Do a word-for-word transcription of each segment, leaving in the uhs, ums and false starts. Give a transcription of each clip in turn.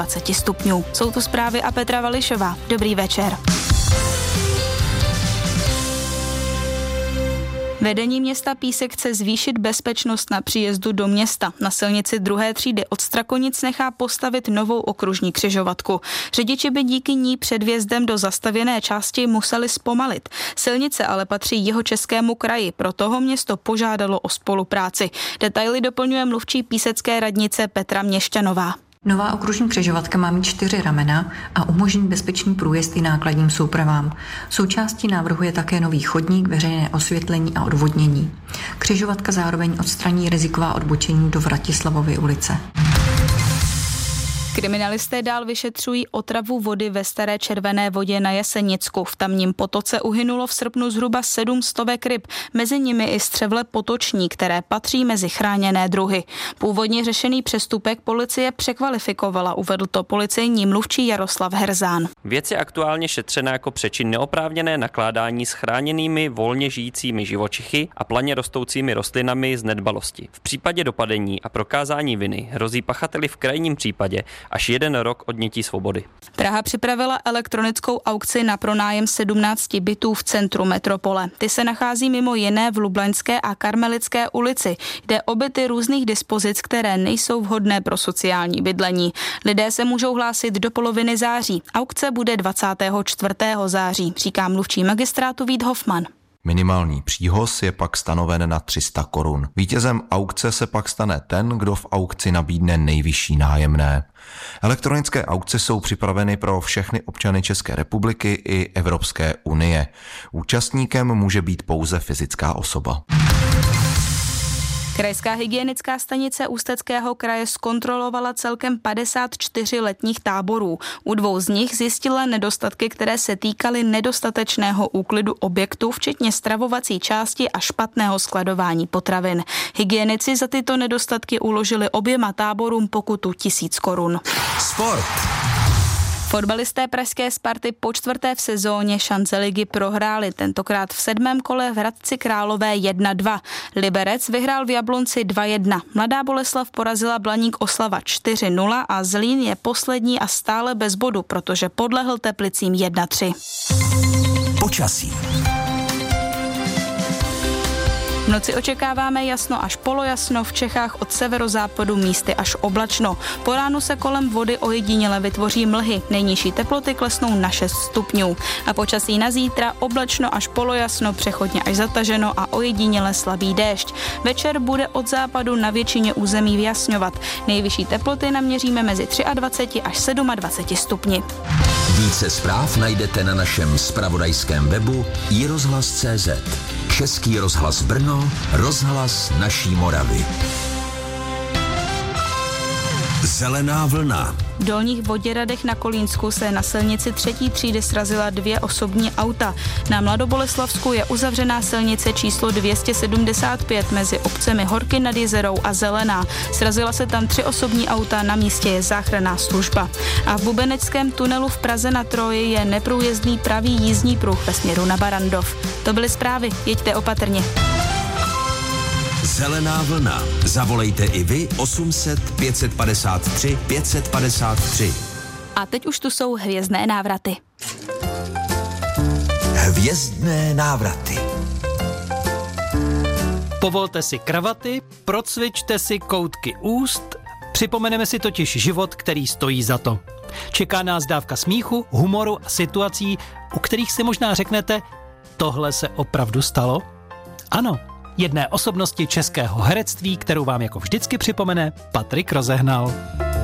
dvacet stupňů. Jsou tu zprávy a Petra Vališová. Dobrý večer. Vedení města Písek chce zvýšit bezpečnost na příjezdu do města. Na silnici druhé třídy od Strakonic nechá postavit novou okružní křižovatku. Řidiči by díky ní před vjezdem do zastavěné části museli zpomalit. Silnice ale patří Jihočeskému kraji, proto ho město požádalo o spolupráci. Detaily doplňuje mluvčí písecké radnice Petra Měšťanová. Nová okružní křižovatka má mít čtyři ramena a umožní bezpečný průjezd i nákladním soupravám. Součástí návrhu je také nový chodník, veřejné osvětlení a odvodnění. Křižovatka zároveň odstraní riziková odbočení do Vratislavovy ulice. Kriminalisté dál vyšetřují otravu vody ve Staré Červené vodě na Jesenicku. V tamním potoce uhynulo v srpnu zhruba sedm stovek ryb, mezi nimi i střevle potoční, které patří mezi chráněné druhy. Původně řešený přestupek policie překvalifikovala, uvedl to policejní mluvčí Jaroslav Herzán. Věc je aktuálně šetřena jako přečin neoprávněné nakládání s chráněnými volně žijícími živočichy a planě rostoucími rostlinami z nedbalosti. V případě dopadení a prokázání viny hrozí pachateli v krajním případě až jeden rok odnětí svobody. Praha připravila elektronickou aukci na pronájem sedmnácti bytů v centru metropole. Ty se nachází mimo jiné v Lublaňské a Karmelické ulici. Jde o byty různých dispozic, které nejsou vhodné pro sociální bydlení. Lidé se můžou hlásit do poloviny září. Aukce bude dvacátého čtvrtého září, říká mluvčí magistrátu Vít Hofman. Minimální příhoz je pak stanoven na tři sta korun. Vítězem aukce se pak stane ten, kdo v aukci nabídne nejvyšší nájemné. Elektronické aukce jsou připraveny pro všechny občany České republiky i Evropské unie. Účastníkem může být pouze fyzická osoba. Krajská hygienická stanice Ústeckého kraje zkontrolovala celkem padesát čtyři letních táborů. U dvou z nich zjistila nedostatky, které se týkaly nedostatečného úklidu objektu, včetně stravovací části a špatného skladování potravin. Hygienici za tyto nedostatky uložili oběma táborům pokutu tisíc korun. Sport. Fotbalisté pražské Sparty po čtvrté v sezóně šance ligy prohráli, tentokrát v sedmém kole v Hradci Králové jedna dva. Liberec vyhrál v Jablonci dva jedna. Mladá Boleslav porazila Blaník Oslava čtyři nula a Zlín je poslední a stále bez bodu, protože podlehl Teplicím jedna tři. Počasí. V noci očekáváme jasno až polojasno, v Čechách od severozápadu místy až oblačno. Po ránu se kolem vody ojediněle vytvoří mlhy, nejnižší teploty klesnou na šest stupňů. A počasí na zítra oblačno až polojasno, přechodně až zataženo a ojediněle slabý déšť. Večer bude od západu na většině území vyjasňovat. Nejvyšší teploty naměříme mezi dvacet tři až dvacet sedm stupni. Více zpráv najdete na našem zpravodajském webu i rozhlas tečka cé zet. Český rozhlas Brno, rozhlas naší Moravy. Zelená vlna. V Dolních Voděradech na Kolínsku se na silnici třetí třídy srazila dvě osobní auta. Na Mladoboleslavsku je uzavřená silnice číslo dvě stě sedmdesát pět mezi obcemi Horky nad Jizerou a Zelená. Srazila se tam tři osobní auta, na místě je záchranná služba. A v Bubeneckém tunelu v Praze na Troji je neprůjezdný pravý jízdní pruh ve směru na Barandov. To byly zprávy, jeďte opatrně. Zelená vlna. Zavolejte i vy osm set pět set padesát tři pět set padesát tři. A teď už tu jsou hvězdné návraty. Hvězdné návraty. Povolte si kravaty, procvičte si koutky úst, připomeneme si totiž život, který stojí za to. Čeká nás dávka smíchu, humoru a situací, u kterých si možná řeknete, tohle se opravdu stalo? Ano. Jedné osobnosti českého herectví, kterou vám jako vždycky připomene Patrik Rozehnal.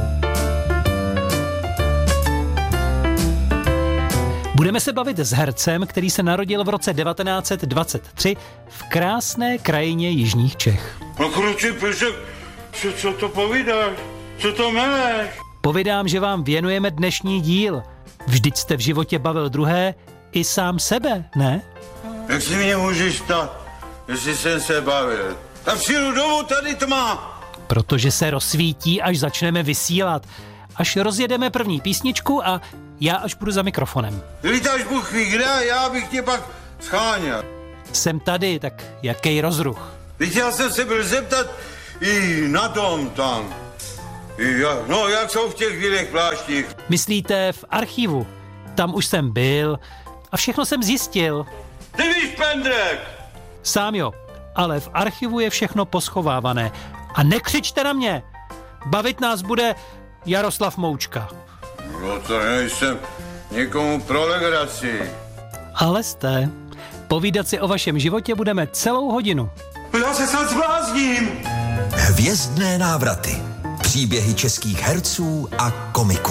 Budeme se bavit s hercem, který se narodil v roce devatenáct set dvacet tři v krásné krajině jižních Čech. No kruči, píšek, co, co to povídáš? Co to meleš? Povídám, že vám věnujeme dnešní díl. Vždyť jste v životě bavil druhé i sám sebe, ne? Jak si mě můžeš ptát? Jestli jsem se bavil. Tak přijdu domů, tady tma. Protože se rozsvítí, až začneme vysílat. Až rozjedeme první písničku a já až budu za mikrofonem. Lítáš Bůh ví kde, já bych tě pak scháněl. Jsem tady, tak jaký rozruch? Teď já jsem se byl zeptat i na tom tam. Ja, no, jak jsou v těch bílých pláštích? Myslíte v archivu? Tam už jsem byl a všechno jsem zjistil. Ty víš, Pendrek! Sám jo, ale v archivu je všechno poschovávané. A nekřičte na mě! Bavit nás bude Jaroslav Moučka. No to nejsem někomu pro legraci. Ale jste. Povídat si o vašem životě budeme celou hodinu. Já se snad zblázním. Hvězdné návraty. Příběhy českých herců a komiků.